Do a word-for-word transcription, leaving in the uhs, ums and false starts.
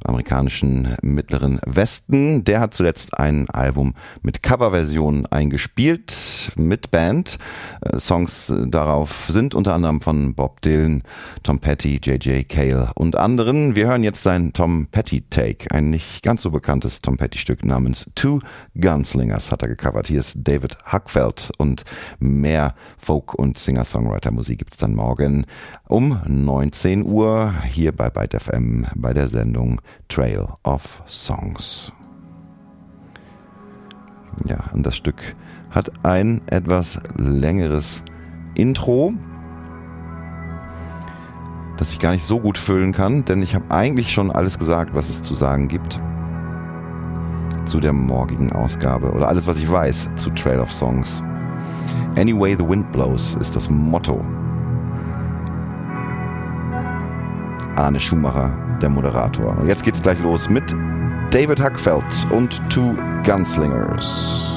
amerikanischen Mittleren Westen. Der hat zuletzt ein Album mit Coverversionen eingespielt, mit Band. Songs darauf sind unter anderem von Bob Dylan, Tom Petty, J J Cale und anderen. Wir hören jetzt sein Tom Petty Take, ein nicht ganz so bekanntes Tom Petty Stück namens Two Gunslingers hat er gecovert. Hier ist David Huckfeld und mehr Folk- und Singer-Songwriter-Musik gibt es dann morgen um neunzehn Uhr hier bei Byte F M bei der Sendung Trail of Songs. Ja, und das Stück hat ein etwas längeres Intro, das ich gar nicht so gut füllen kann, denn ich habe eigentlich schon alles gesagt, was es zu sagen gibt zu der morgigen Ausgabe oder alles, was ich weiß zu Trail of Songs. Anyway the Wind Blows ist das Motto. Arne Schumacher, der Moderator. Und jetzt geht's gleich los mit David Huckfeld und Two Gunslingers.